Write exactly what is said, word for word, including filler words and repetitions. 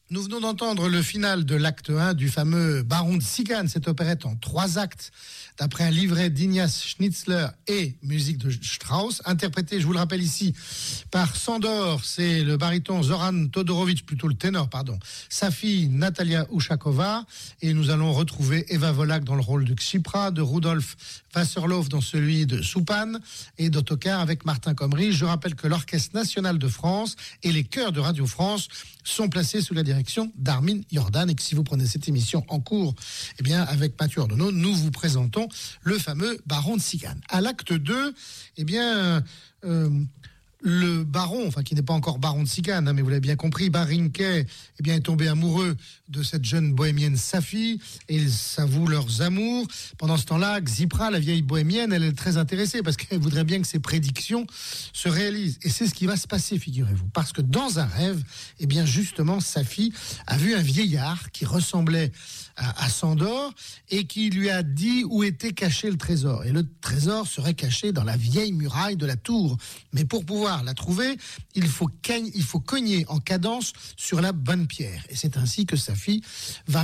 Nous venons d'entendre le final de l'acte un du fameux Baron de Cigane, cette opérette en trois actes, d'après un livret d'Ignaz Schnitzler et musique de Strauss, interprété, je vous le rappelle ici, par Sandor, c'est le baryton Zoran Todorovic, plutôt le ténor, pardon, sa fille Natalia Ushakova, et nous allons retrouver Eva Volak dans le rôle de Ksipra, de Rudolf Wasserloff dans celui de Soupan, et d'Ottokar avec Martin Comrie. Je rappelle que l'Orchestre National de France et les chœurs de Radio France sont placés sous la direction d'Armin Jordan, et que si vous prenez cette émission en cours, eh bien, avec Mathieu Ordonneau, nous vous présentons le fameux Baron de Cigane. À l'acte deux, eh bien, euh, le baron, enfin qui n'est pas encore baron de Cigane, hein, mais vous l'avez bien compris, Barinke, eh bien, est tombé amoureux de cette jeune bohémienne Safi, et ils s'avouent leurs amours. Pendant ce temps-là, Ksipra, la vieille bohémienne, elle est très intéressée parce qu'elle voudrait bien que ses prédictions se réalisent. Et c'est ce qui va se passer, figurez-vous, parce que dans un rêve, eh bien, justement, Safi a vu un vieillard qui ressemblait à, à Sandor et qui lui a dit où était caché le trésor. Et le trésor serait caché dans la vieille muraille de la tour. Mais pour pouvoir la trouver, il faut, cagn- il faut cogner en cadence sur la bonne pierre. Et c'est ainsi que Safi va